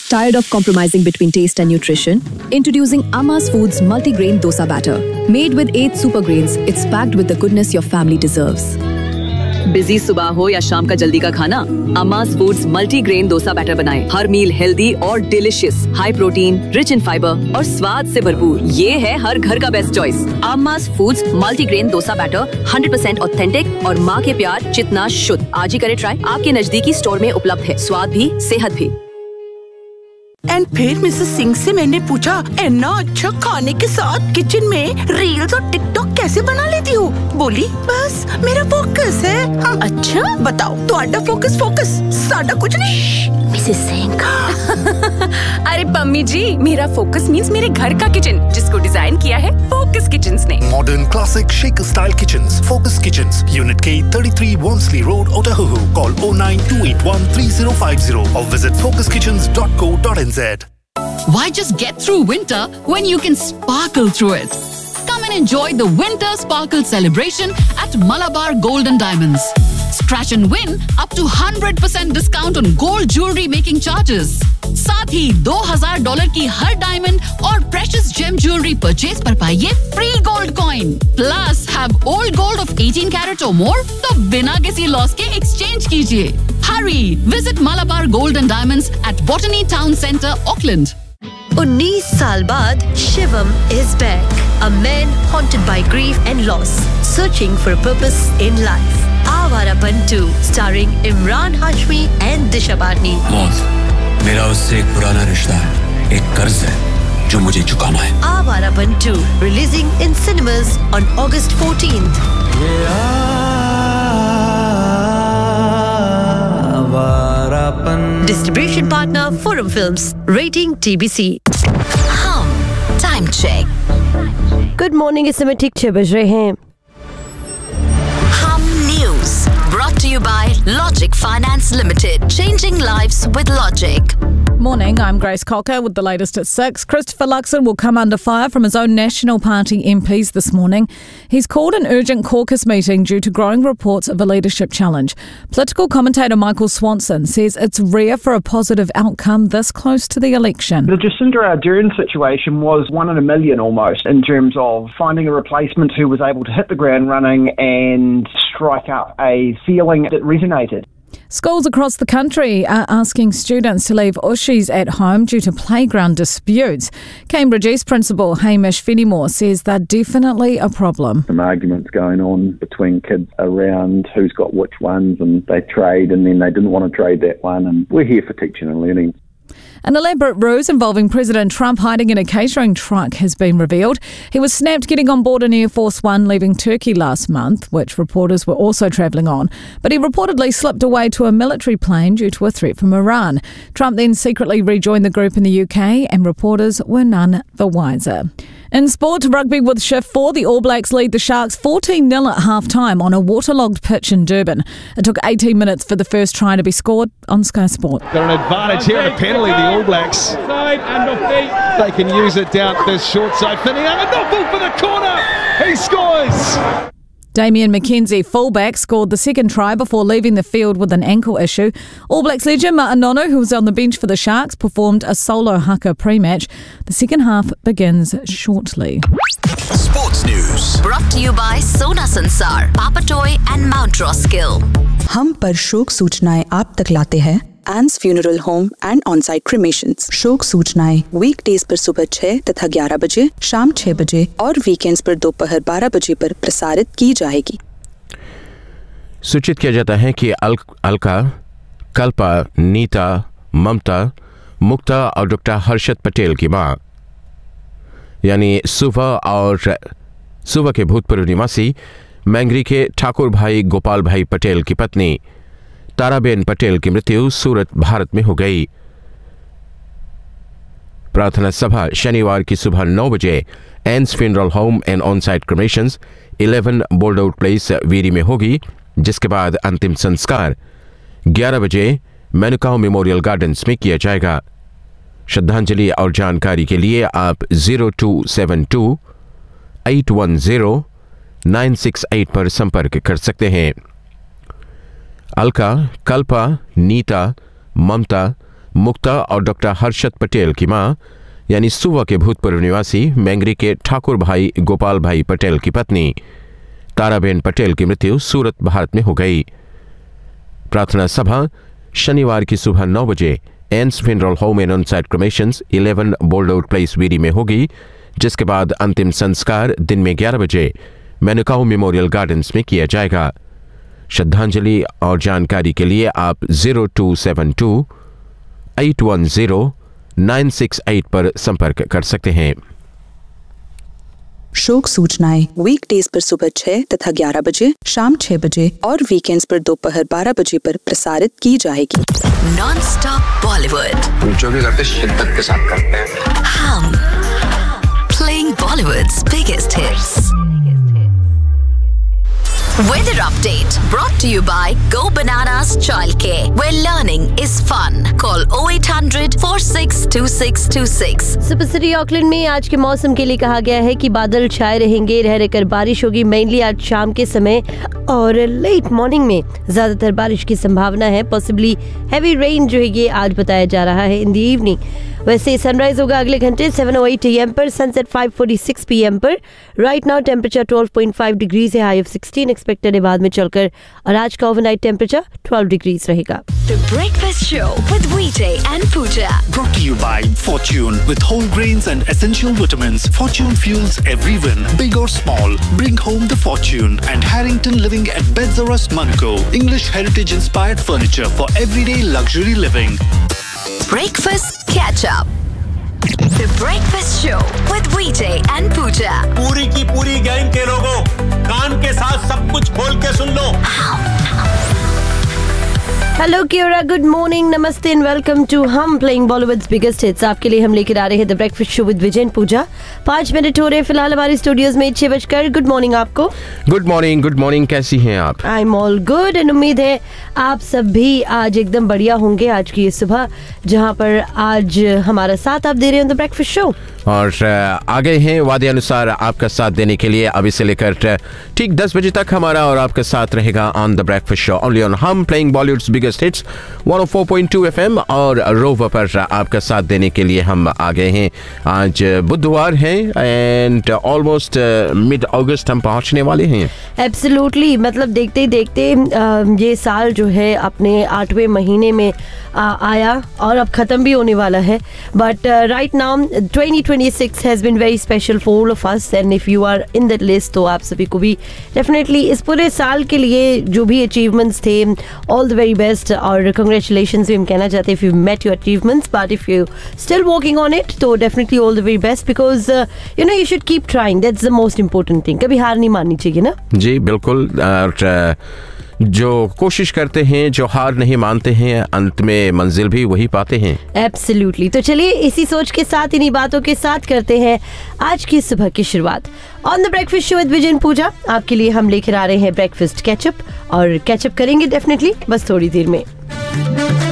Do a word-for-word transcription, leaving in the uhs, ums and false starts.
Tired of compromising between taste and nutrition? Introducing Amma's Foods Multigrain Dosa Batter. Made with eight super grains, it's packed with the goodness your family deserves. Busy सुबह हो या शाम का जल्दी का खाना, अम्मा's foods multigrain dosa batter बनाएं। हर मील healthy और delicious, high protein, rich in fibre और स्वाद से भरपूर। ये है हर घर का best choice. अम्मा's foods multigrain dosa batter hundred percent authentic और माँ के प्यार जितना शुद्ध। आज ही करें ट्राई। आपके नजदीकी स्टोर में उपलब्ध है। स्वाद भी, सेहत भी। एंड फिर मिसेस सिंह से मैंने पूछा, इतना अच्छा खाने के साथ किचन में रील्स और टिकटॉक कैसे बना लेती हो? बोली, बस मेरा फोकस है। हाँ। अच्छा बताओ, तो आडा फोकस फोकस साडा कुछ नहीं। मिसेस सिंह अरे पम्मी जी, मेरा फोकस मीन्स मेरे घर का किचन, जिसको डिजाइन किया है फोकस किचन्स ने। Modern classic shaker style kitchens, focus kitchens, unit के thirty-three Wansley Road, Otahuhu. Call oh nine two eight one three oh five oh or visit focus kitchens dot co dot n z. Why just get through winter when you can sparkle through it? Come and enjoy the Winter Sparkle celebration at Malabar Gold and Diamonds. Scratch and win up to one hundred percent discount on gold jewelry making charges. साथ ही दो हज़ार dollar की हर diamond और precious GeM jewellery purchase पर पाइए free gold coin. Plus have old gold of eighteen carat और मोर तो बिना किसी लॉस के एक्सचेंज कीजिए। Hurry! Visit Malabar Gold and Diamonds at Botany Town Centre, Auckland. उन्नीस साल बाद Shivam is back. A man haunted by grief and loss, searching for a purpose in life. Aavarapan two, starring Imran Hashmi and Disha Patni. मौत मेरा उससे एक पुराना रिश्ता है, एक कर्ज है जो मुझे चुकाना है। Aavarapan two, releasing in cinemas on August fourteenth. Distribution partner Forum Films. Rating T B C. Hum Time Check. Good morning, इस समय ठीक छह बज रहे हैं। Hum News brought to you by Logic Finance Limited. Changing lives with Logic. Morning, I'm Grace Cocker with the latest at six. Christopher Luxon will come under fire from his own National Party M Ps this morning. He's called an urgent caucus meeting due to growing reports of a leadership challenge. Political commentator Michael Swanson says it's rare for a positive outcome this close to the election. The Jacinda Ardern situation was one in a million almost in terms of finding a replacement who was able to hit the ground running and strike up a feeling that resonated. Schools across the country are asking students to leave ushies at home due to playground disputes. Cambridge East Principal Hamish Fenimore says they're definitely a problem. Some arguments going on between kids around who's got which ones, and they trade and then they didn't want to trade that one, and we're here for teaching and learning. An elaborate ruse involving President Trump hiding in a catering truck has been revealed. He was snapped getting on board an Air Force One leaving Turkey last month, which reporters were also travelling on. But he reportedly slipped away to a military plane due to a threat from Iran. Trump then secretly rejoined the group in the U K, and reporters were none the wiser. In sport, rugby with shift four, the All Blacks lead the Sharks fourteen nil at half-time on a waterlogged pitch in Durban. It took eighteen minutes for the first try to be scored on Sky Sport. Got an advantage here and a penalty, the All Blacks. Side and off feet. They can use it down this short side. Finnegan, a knockball for the corner. He scores. Damien McKenzie, fullback, scored the second try before leaving the field with an ankle issue. All Blacks legend Martin Nono, who was on the bench for the Sharks, performed a solo haka pre-match. The second half begins shortly. Sports News brought to you by Sona Sansar, Papatoy and Mount Roskill. हम पर शोक सूचनाएं आप तक लाते हैं एंस funeral home and on-site क्रिमेशंस। शोक सूचनाएं weekdays पर सुबह छह तथा ग्यारह बजे, शाम छह बजे और वीकेंड्स पर दोपहर बारह बजे पर प्रसारित की जाएगी। सूचित किया जाता है कि अल, अलका, कल्पा, नीता, ममता, मुक्ता और डॉक्टर हर्षद पटेल की मां यानी सुवा और सुवा के भूतपूर्व निवासी मैंगरी के ठाकुर भाई गोपाल भाई पटेल की पत्नी ताराबेन पटेल की मृत्यु सूरत, भारत में हो गई। प्रार्थना सभा शनिवार की सुबह नौ बजे एंस funeral home and on site क्रिमेशंस eleven bold out place Veeri में होगी, जिसके बाद अंतिम संस्कार ग्यारह बजे मेनुकाओ मेमोरियल गार्डन्स में किया जाएगा। श्रद्धांजलि और जानकारी के लिए आप zero to seven to eight one zero nine six eight पर संपर्क कर सकते हैं। अलका, कल्पा, नीता, ममता, मुक्ता और डॉक्टर हर्षद पटेल की मां यानी सुवा के भूतपूर्व निवासी मैंगरी के ठाकुर भाई गोपाल भाई पटेल की पत्नी ताराबेन पटेल की मृत्यु सूरत, भारत में हो गई। प्रार्थना सभा शनिवार की सुबह नौ बजे एन्स funeral home and on-site क्रेमेशंस eleven बोल्डआउट place Veeri में होगी, जिसके बाद अंतिम संस्कार दिन में ग्यारह बजे मेनुकाउ मेमोरियल गार्डन्स में किया जाएगा। श्रद्धांजलि और जानकारी के लिए आप zero to seven to eight one zero nine six eight पर संपर्क कर सकते हैं। शोक सूचनाएं वीकडेज पर सुबह छह तथा ग्यारह बजे, शाम छह बजे और वीकेंड्स पर दोपहर बारह बजे पर प्रसारित की जाएगी। नॉन स्टॉप बॉलीवुड, जो भी करते शिद्दत के साथ करते हैं। हम playing बॉलीवुड's biggest hits. Weather update brought to you by Go Bananas Childcare, where learning is fun. Call oh eight hundred four six two six two six. Super city Auckland में आज के मौसम के लिए कहा गया है कि बादल छाए रहेंगे, रह रहकर बारिश होगी, मेनली आज शाम के समय और लेट मॉर्निंग में ज्यादातर बारिश की संभावना है। पॉसिबली हैवी रेन जो है ये आज बताया जा रहा है इन द इवनिंग। वैसे सनराइज होगा अगले घंटे seven O eight A M पर, sunset five forty six P M पर। Right now temperature twelve point five degrees है, हाई ऑफ सिक्सटीन एक्सपेक्टेड है बाद में चलकर, और आज का ओवरनाइट टेम्परेचर ट्वेल्व डिग्रीज रहेगा। The Breakfast Show with Vijay and Pooja. Brought to you by Fortune. With whole grains and essential vitamins, Fortune fuels every win, big or small. Bring home the Fortune. And Harrington Living at Beds R Us, Monaco. English heritage-inspired furniture for everyday luxury living. Breakfast Catch Up. The Breakfast Show with Vijay and Pooja. पूरी की पूरी gang के लोगों, कान के साथ सब कुछ खोल के सुन लो। हेलो क्योरा, गुड मॉर्निंग, नमस्ते एंड वेलकम टू हम प्लेइंग बॉलीवुड्स बिगेस्ट हिट्स। आपके लिए हम लेकर आ रहे हैं the breakfast show with Vijay and पूजा। पाँच मिनट हो रहे हैं फिलहाल हमारे स्टूडियोज में छह बजकर। गुड मॉर्निंग आपको। गुड मॉर्निंग, गुड मॉर्निंग, कैसी हैं आप? I am all good and उम्मीद है आप सब भी आज एकदम बढ़िया होंगे आज की सुबह, जहाँ पर आज हमारा साथ आप दे रहे हैं द ब्रेकफास्ट शो। और आ गए हैं वादे अनुसार आपका साथ देने के लिए। अभी से लेकर ठीक दस बजे तक हमारा और आपका साथ रहेगा on the breakfast show only on हम playing Bollywoods biggest hits one O four point two F M और रोवर पर आपका साथ देने के लिए हम आ गए हैं। आज बुधवार है एंड ऑलमोस्ट मिड अगस्त हम पहुंचने वाले हैं। एब्सोल्युटली, मतलब देखते ही देखते ये साल जो है अपने आठवें महीने में आ, आया और अब खत्म भी होने वाला है। But right now twenty twenty six has been very special for all of us and if you are in that list तो आप सभी को भी डेफिनेटली इस पूरे साल के लिए जो भी अचीवमेंट्स थे ऑल द वेरी बेस्ट और कंग्रेचुलेशंस भी हम कहना चाहते हैं if you met your achievements, but if you still working on it तो definitely all the very best because you know you should keep trying, that's the most important thing. कभी हार नहीं माननी चाहिए ना। जी बिल्कुल, जो कोशिश करते हैं, जो हार नहीं मानते हैं, अंत में मंजिल भी वही पाते हैं। एब्सोल्युटली, तो चलिए इसी सोच के साथ, इन्हीं बातों के साथ करते हैं आज की सुबह की शुरुआत on the breakfast show with Vijay and पूजा। आपके लिए हम लेकर आ रहे हैं ब्रेकफास्ट कैचअप और कैचअप करेंगे डेफिनेटली बस थोड़ी देर में।